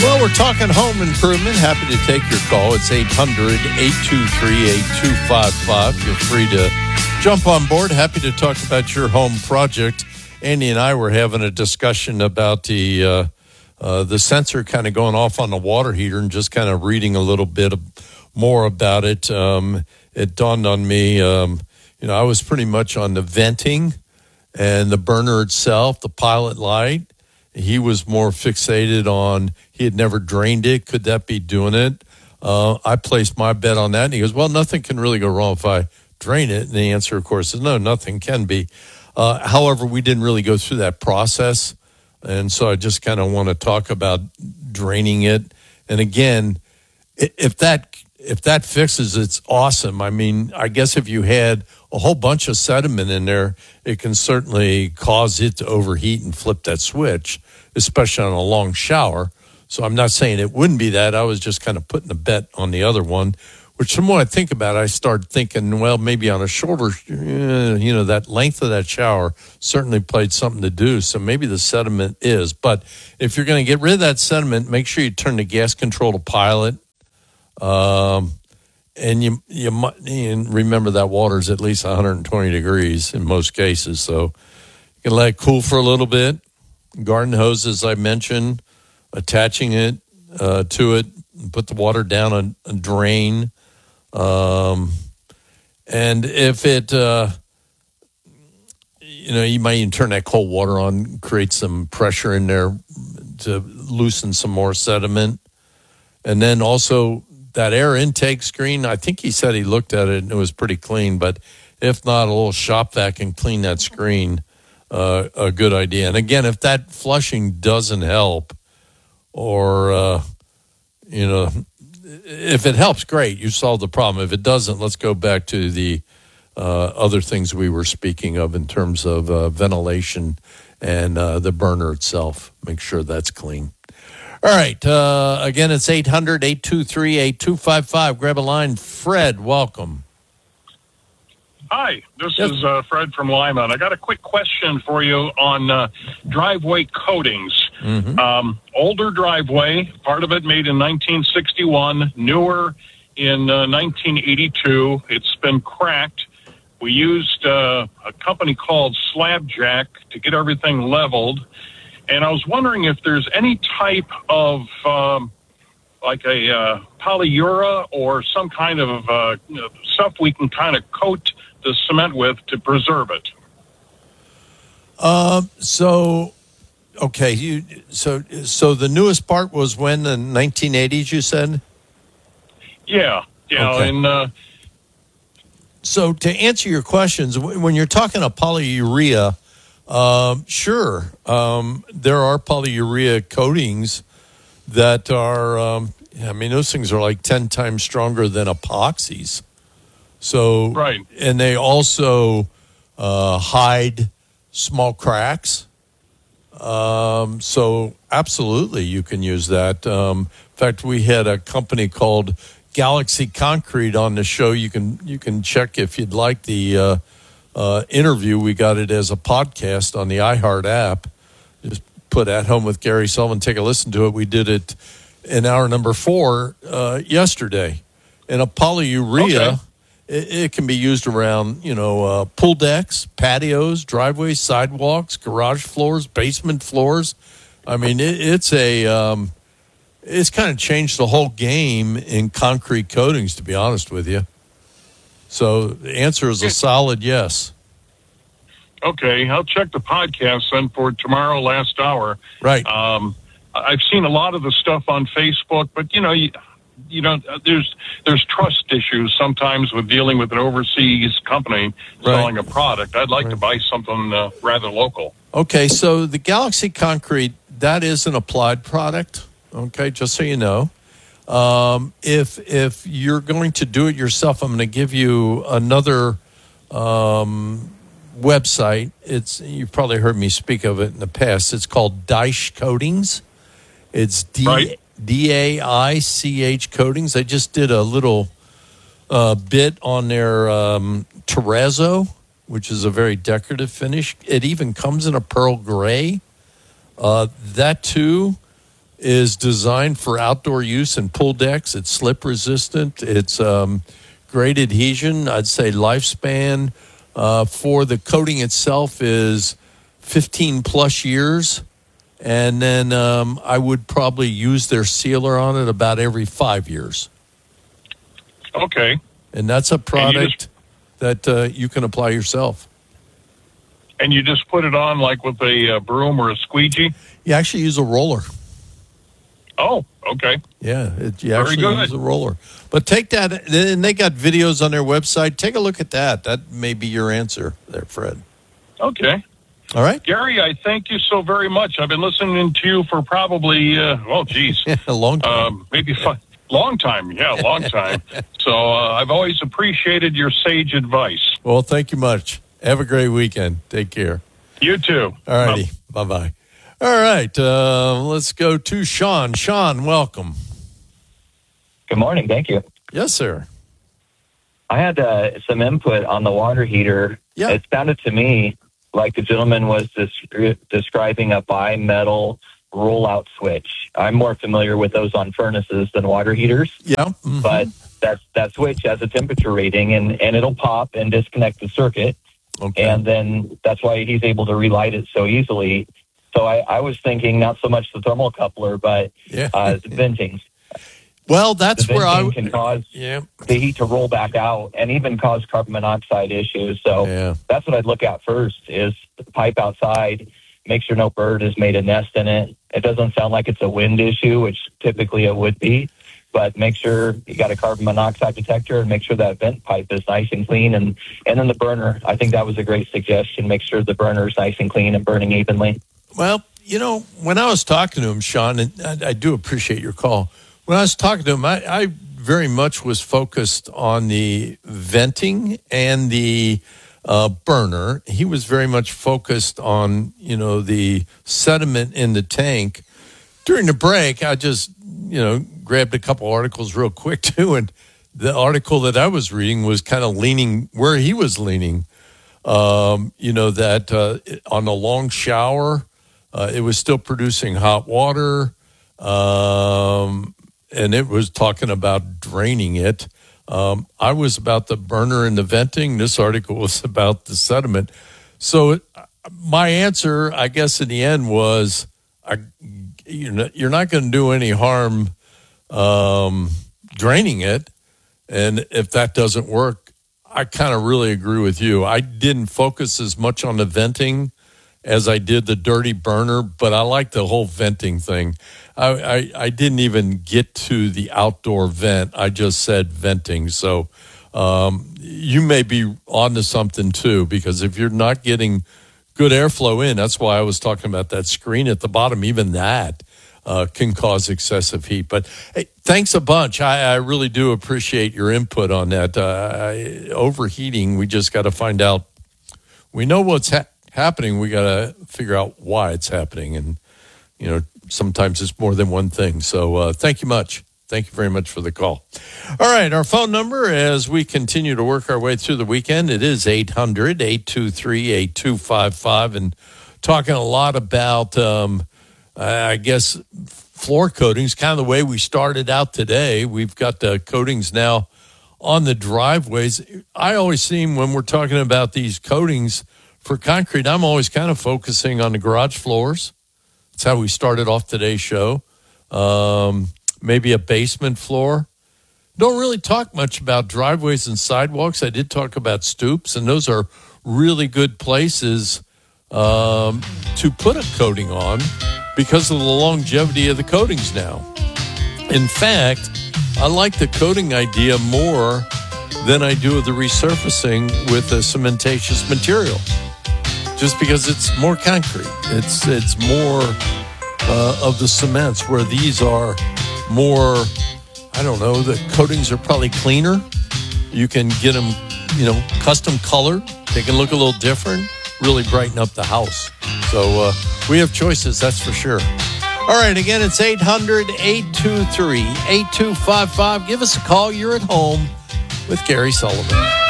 Well, we're talking home improvement. Happy to take your call. It's 800-823-8255. Feel free to jump on board. Happy to talk about your home project. Andy and I were having a discussion about the sensor kind of going off on the water heater and just kind of reading a little bit more about it. It dawned on me, I was pretty much on the venting and the burner itself, the pilot light. He was more fixated on he had never drained it. Could that be doing it? I placed my bet on that. And he goes, well, nothing can really go wrong if I drain it. And the answer, of course, is no, nothing can be. However, we didn't really go through that process. And so I just kind of want to talk about draining it. And again, if that fixes, it's awesome. I mean, I guess if you had a whole bunch of sediment in there, it can certainly cause it to overheat and flip that switch, especially on a long shower. So I'm not saying it wouldn't be that. I was just kind of putting a bet on the other one, which the more I think about it, I start thinking, well, maybe on a shorter, that length of that shower certainly played something to do. So maybe the sediment is. But if you're going to get rid of that sediment, make sure you turn the gas control to pilot. And you remember that water is at least 120 degrees in most cases. So you can let it cool for a little bit. Garden hose, as I mentioned, attaching it to it, put the water down a drain. And if it, you might even turn that cold water on, create some pressure in there to loosen some more sediment. And then also that air intake screen, I think he said he looked at it and it was pretty clean, but if not, a little shop vac can clean that screen, a good idea. And again, if that flushing doesn't help or, if it helps, great, you solved the problem. If it doesn't, let's go back to the other things we were speaking of in terms of ventilation and the burner itself. Make sure that's clean. All right. Again, it's 800-823-8255. Grab a line. Fred, welcome. Hi, this is Fred from Lima. And I got a quick question for you on driveway coatings. Mm-hmm. Older driveway, part of it made in 1961, newer in 1982. It's been cracked. We used a company called Slabjack to get everything leveled. And I was wondering if there's any type of, like a polyura or some kind of stuff we can kind of coat the cement with to preserve it. So the newest part was when, the 1980s, you said? Yeah. Okay. And so to answer your questions, when you're talking a polyurea, sure. There are polyurea coatings that are, those things are like 10 times stronger than epoxies. So, right. And they also hide small cracks. So absolutely you can use that. In fact, we had a company called Galaxy Concrete on the show. You can check if you'd like the interview. We got it as a podcast on the iHeart app. Just put At Home with Gary Sullivan. Take a listen to it. We did it in hour number 4 yesterday. And a polyurea, it can be used around, pool decks, patios, driveways, sidewalks, garage floors, basement floors. I mean, it's kind of changed the whole game in concrete coatings, to be honest with you. So the answer is a solid yes. Okay, I'll check the podcast then for tomorrow, last hour. Right. I've seen a lot of the stuff on Facebook, but there's trust issues sometimes with dealing with an overseas company selling a product. I'd like to buy something rather local. Okay, so the Galaxy Concrete, that is an applied product. Okay, just so you know. If you're going to do it yourself, I'm going to give you another website. You've probably heard me speak of it in the past. It's called Daich Coatings. It's DAICH Coatings. They just did a little bit on their terrazzo, which is a very decorative finish. It even comes in a pearl gray. That too is designed for outdour use and pool decks. It's slip resistant. It's great adhesion. I'd say lifespan for the coating itself is 15 plus years. And then I would probably use their sealer on it about every 5 years. Okay. And that's a product that you can apply yourself. And you just put it on like with a broom or a squeegee? You actually use a roller. Oh, okay. Yeah, you Very actually good. use a roller. But take that, and they got videos on their website. Take a look at that. That may be your answer there, Fred. Okay. All right? Gary, I thank you so very much. I've been listening to you for probably, A long time. maybe long time. Yeah, long time. So I've always appreciated your sage advice. Well, thank you much. Have a great weekend. Take care. You too. All righty. Bye-bye. All right. Let's go to Sean. Sean, welcome. Good morning. Thank you. Yes, sir. I had some input on the water heater. Yeah. It sounded to me like the gentleman was describing a bimetal rollout switch. I'm more familiar with those on furnaces than water heaters. Yeah. Mm-hmm. But that switch has a temperature rating, and it'll pop and disconnect the circuit. Okay. And then that's why he's able to relight it so easily. So I was thinking not so much the thermocoupler, but the venting. Well, that's The where I venting can cause the heat to roll back out and even cause carbon monoxide issues. So that's what I'd look at first is the pipe outside, make sure no bird has made a nest in it. It doesn't sound like it's a wind issue, which typically it would be, but make sure you got a carbon monoxide detector and make sure that vent pipe is nice and clean. And then the burner, I think that was a great suggestion. Make sure the burner is nice and clean and burning evenly. Well, when I was talking to him, Sean, and I do appreciate your call. When I was talking to him, I very much was focused on the venting and the burner. He was very much focused on, the sediment in the tank. During the break, I just, grabbed a couple articles real quick, too. And the article that I was reading was kind of leaning where he was leaning, that on a long shower, it was still producing hot water. And it was talking about draining it. I was about the burner and the venting. This article was about the sediment. So my answer, I guess, in the end was, you're not going to do any harm draining it. And if that doesn't work, I kind of really agree with you. I didn't focus as much on the venting as I did the dirty burner, but I like the whole venting thing. I didn't even get to the outdoor vent. I just said venting. So you may be onto something too, because if you're not getting good airflow in, that's why I was talking about that screen at the bottom. Even that can cause excessive heat. But hey, thanks a bunch. I really do appreciate your input on that. Overheating, we just got to find out. We know what's happening. We got to figure out why it's happening. And, sometimes it's more than one thing. So thank you much. Thank you very much for the call. All right, our phone number as we continue to work our way through the weekend, it is 800-823-8255. And talking a lot about, I guess, floor coatings, kind of the way we started out today. We've got the coatings now on the driveways. I always seem when we're talking about these coatings for concrete, I'm always kind of focusing on the garage floors. That's how we started off today's show. Maybe a basement floor. Don't really talk much about driveways and sidewalks. I did talk about stoops, and those are really good places to put a coating on because of the longevity of the coatings now. In fact, I like the coating idea more than I do the resurfacing with a cementatious material. Just because it's more concrete. It's more of the cements, where these are more, I don't know, the coatings are probably cleaner. You can get them, custom colored. They can look a little different, really brighten up the house. So we have choices, that's for sure. All right, again, it's 800-823-8255. Give us a call. You're at home with Gary Sullivan.